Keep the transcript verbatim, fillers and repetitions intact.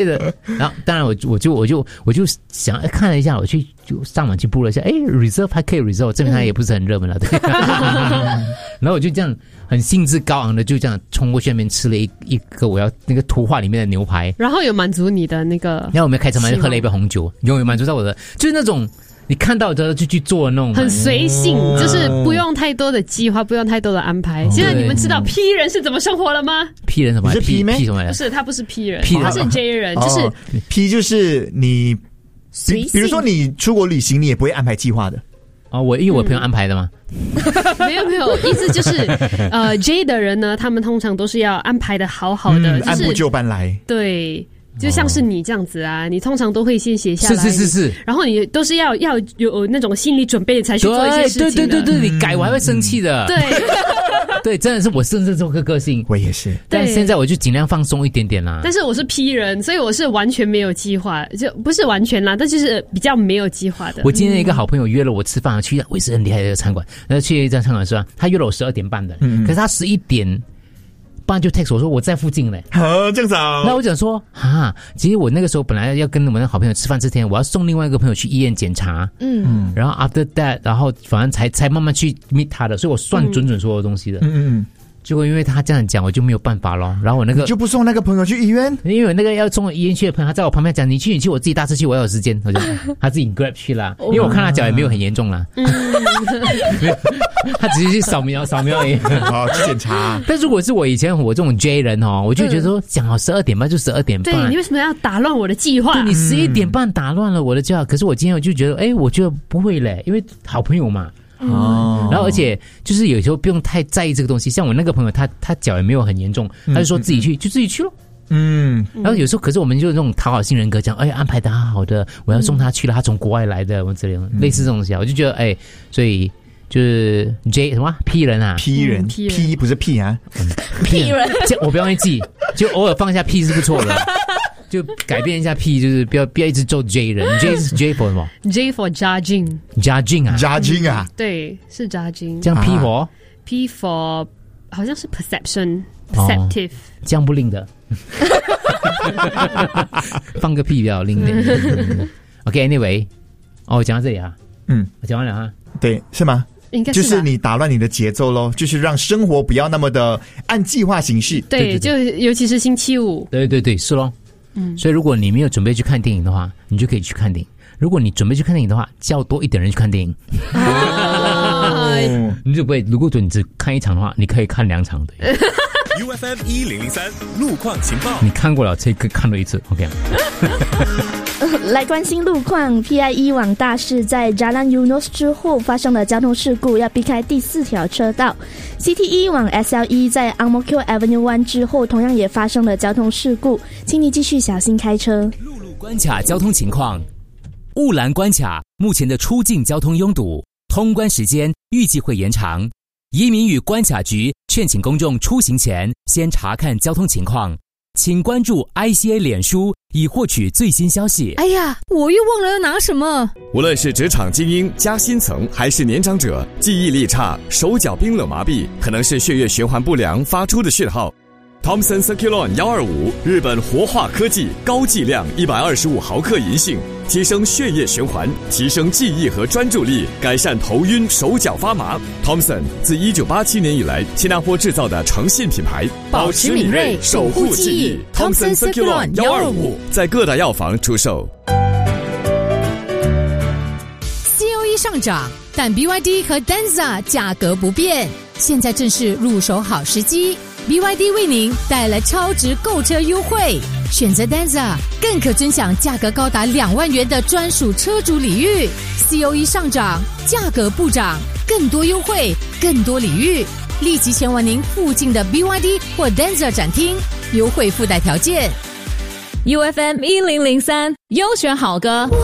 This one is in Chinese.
然后当然我我就我就我就想看了一下，我去就上网去补了一下，哎 ，reserve 还可以 reserve， 证明它也不是很热门了，对。然后我就这样很兴致高昂的就这样冲过去那边吃了一一个我要那个图画里面的牛排， 然后有满足你的那个， 然后我们开车嘛就喝了一杯红酒，永远满足到我的，就是那种。你看到之后就去做那种很随性、哦，就是不用太多的计划，不用太多的安排。现在你们知道 P 人是怎么生活了吗 ？P 人什么？ 是 P 吗？ P 什么？ 不是，他不是 P 人， P 他是 J 人，哦、就是 P 就是你，比比如说你出国旅行，你也不会安排计划的。 哦，我因为我朋友安排的吗？ 嗯、没有没有，意思就是呃 J 的人呢，他们通常都是要安排的好好的， 嗯就是、按部就班来。 对。就像是你这样子啊，你通常都会先写下来， 是是是是， 然后你都是要要有那种心理准备才去做一些事情的。 对对对对，你改我还会生气的。 对对，真的是我甚至这个个性， 我也是。 但现在我就尽量放松一点点啦。 但是我是 P 人，所以我是完全没有计划，就不是完全啦，但就是比较没有计划的。 我今天一个好朋友约了我吃饭，去我也是很厉害的一个餐馆，然后去一家餐馆是吧？他约了我十二点半的，嗯、可是他十一点。不然就 text 我说我在附近嘞， 好正常。 那我讲说啊，其实我那个时候本来要跟我们的好朋友吃饭之前，我要送另外一个朋友去医院检查，嗯，然后 after that， 然后反正才才慢慢去 meet 他的，所以我算准准所有东西的，嗯嗯。结果因为他这样讲，我就没有办法咯。然后我那个你就不送那个朋友去医院， 因为我那个要送医院去的朋友，他在我旁边讲：“你去，你去，我自己搭车去，我要有时间。”我就他自己 grab 去啦，因为我看他脚也没有很严重啦，嗯、他只是去扫描扫描而已， 好去检查。 但如果是我以前我这种 J 人哦，我就觉得说讲好十二点半就十二点半， 对你为什么要打乱我的计划？ 对你十一点半打乱了我的计划，可是我今天我就觉得，哎，我觉得不会嘞，因为好朋友嘛。哦，然后而且就是有时候不用太在意这个东西，像我那个朋友，他他脚也没有很严重，他就说自己去，嗯、就自己去咯。嗯，然后有时候可是我们就那种讨好性人格，讲哎安排的好好的，我要送他去了，他从国外来的，我们之类的，类似这种东西，我就觉得哎，所以就是 J 什么 P 人啊 ，P 人 P, P 不是 P 啊、 嗯、，P 人，我不要忘记，就偶尔放一下 P 是不错的。就改变一下 P， 就是不要不要一直做 J 人 ，J 是 J for 什么 ？J for judging，judging 啊 ，judging 啊， 对，是 judging。 这样 P for、啊、 P for 好像是 perception，perceptive，、哦、 这样不灵的，放个 P 比较灵点。OK，Anyway，、okay, 哦，讲到这里啊，嗯，我讲完了哈， 对，是吗？ 应该是就是你打乱你的节奏咯，就是让生活不要那么的按计划行事。 对，对对对，就尤其是星期五。 对对对，是咯。嗯，所以如果你没有准备去看电影的话，你就可以去看电影；如果你准备去看电影的话，叫多一点人去看电影。哦、你就不会，如果你只看一场的话，你可以看两场的。 U F M 一零零三路况情报， 你看过了，这个看了一次 ，OK。 来关心路况 ，P I E 往大市在 Jalan Eunos 之后发生了交通事故，要避开第四条车道。C T E 往 S L E 在 Ang Mo Kio Avenue 湾之后，同样也发生了交通事故，请你继续小心开车。 陆路关卡交通情况：雾兰关卡目前的出境交通拥堵，通关时间预计会延长。移民与关卡局劝请公众出行前先查看交通情况，请关注 I C A 脸书以获取最新消息。 哎呀，我又忘了要拿什么。 无论是职场精英、加薪层，还是年长者，记忆力差、手脚冰冷麻痹，可能是血液循环不良发出的讯号。Thomson Circulon 一二五，日本活化科技，高剂量一百二十五毫克银杏，提升血液循环，提升记忆和专注力，改善头晕、手脚发麻。Thomson 自一九八七年以来，新加坡制造的诚信品牌， 保持敏锐，守护记忆。Thomson Circulon 一二五， 在各大药房出售。 C O E 上涨，但 B Y D 和 Denza 价格不变，现在正是入手好时机。B Y D 为您带来超值购车优惠，选择 Denza 更可尊享价格高达两万元的专属车主礼遇。C O E 上涨，价格不涨，更多优惠，更多礼遇，立即前往您附近的 B Y D 或 Denza 展厅，优惠附带条件。 U F M 一零零三优选好歌。